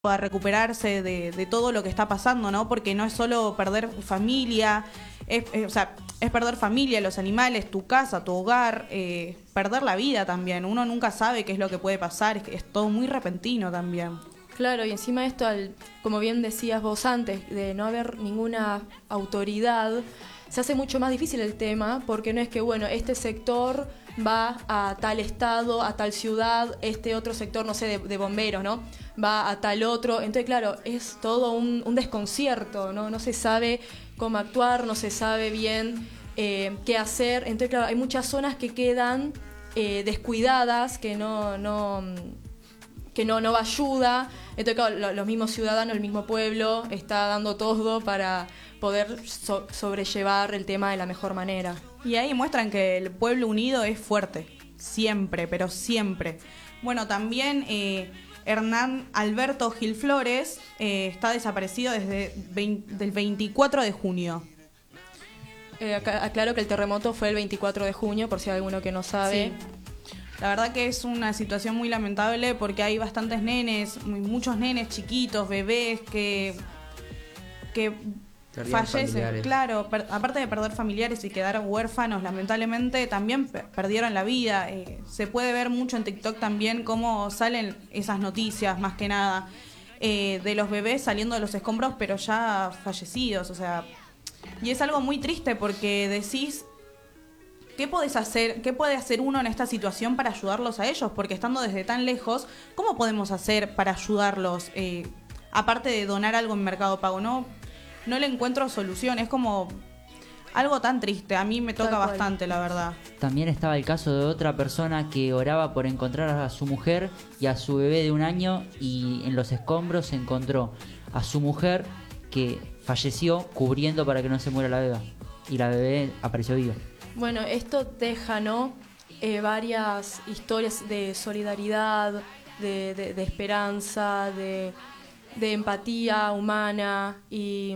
pueda recuperarse de todo lo que está pasando, ¿no? Porque no es solo perder familia, o sea, es perder familia, los animales, tu casa, tu hogar, perder la vida también. Uno nunca sabe qué es lo que puede pasar, es todo muy repentino también. Claro, y encima de esto, como bien decías vos antes, de no haber ninguna autoridad, se hace mucho más difícil el tema, porque no es que, bueno, este sector va a tal estado, a tal ciudad, este otro sector, no sé, de bomberos, ¿no? Va a tal otro. Entonces, claro, es todo un desconcierto, ¿no? No se sabe cómo actuar, no se sabe bien qué hacer. Entonces, claro, hay muchas zonas que quedan descuidadas, que no va ayuda. Entonces, claro, los mismos ciudadanos, el mismo pueblo está dando todo para poder sobrellevar el tema de la mejor manera. Y ahí muestran que el pueblo unido es fuerte, siempre, pero siempre. Bueno, también Hernán Alberto Gil Flores está desaparecido desde del 24 de junio. Aclaro que el terremoto fue el 24 de junio, por si hay alguno que no sabe. Sí. La verdad que es una situación muy lamentable porque hay bastantes nenes, muchos nenes chiquitos, bebés que fallecen. Familiares. Claro, aparte de perder familiares y quedar huérfanos, lamentablemente también perdieron la vida. Se puede ver mucho en TikTok también cómo salen esas noticias, más que nada, de los bebés saliendo de los escombros, pero ya fallecidos, o sea. Y es algo muy triste porque decís, ¿qué podés hacer? ¿Qué puede hacer uno en esta situación para ayudarlos a ellos? Porque estando desde tan lejos, ¿cómo podemos hacer para ayudarlos? Aparte de donar algo en Mercado Pago, no le encuentro solución. Es como algo tan triste. A mí me toca bastante, la verdad. También estaba el caso de otra persona que oraba por encontrar a su mujer y a su bebé de 1 año, y en los escombros se encontró a su mujer que falleció cubriendo para que no se muera la beba, y la bebé apareció viva. Bueno, esto deja, ¿no? Varias historias de solidaridad, de esperanza, de empatía humana, y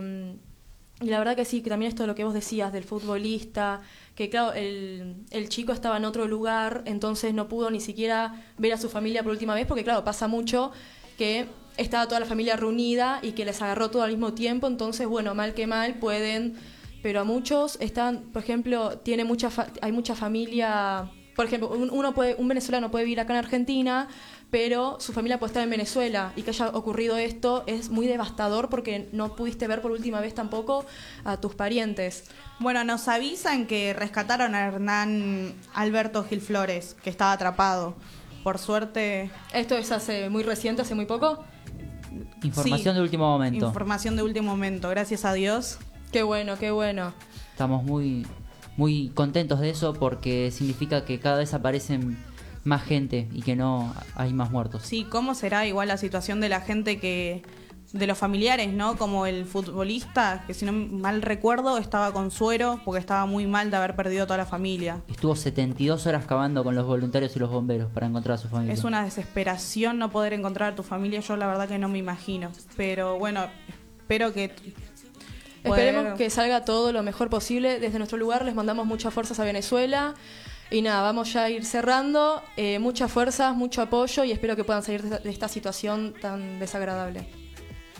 la verdad que sí, que también esto de lo que vos decías del futbolista, que claro, el chico estaba en otro lugar, entonces no pudo ni siquiera ver a su familia por última vez, porque claro, pasa mucho que estaba toda la familia reunida y que les agarró todo al mismo tiempo, entonces bueno, mal que mal pueden, pero a muchos están, por ejemplo, hay mucha familia, por ejemplo, un venezolano puede vivir acá en Argentina, pero su familia puede estar en Venezuela, y que haya ocurrido esto es muy devastador porque no pudiste ver por última vez tampoco a tus parientes. Bueno, nos avisan que rescataron a Hernán Alberto Gil Flores, que estaba atrapado. Por suerte. ¿Esto es hace muy reciente, hace muy poco? Información Sí, de último momento. Información de último momento, gracias a Dios. Qué bueno, qué bueno. Estamos muy, muy contentos de eso porque significa que cada vez aparecen más gente y que no hay más muertos. Sí, ¿cómo será igual la situación de la gente de los familiares, ¿no? Como el futbolista, que si no mal recuerdo estaba con suero porque estaba muy mal de haber perdido a toda la familia. Estuvo 72 horas cavando con los voluntarios y los bomberos para encontrar a su familia. Es una desesperación no poder encontrar a tu familia, yo la verdad que no me imagino. Pero bueno, espero que... Esperemos que salga todo lo mejor posible. Desde nuestro lugar les mandamos muchas fuerzas a Venezuela. Y nada, vamos ya a ir cerrando. Muchas fuerzas, mucho apoyo, y espero que puedan salir de esta situación tan desagradable.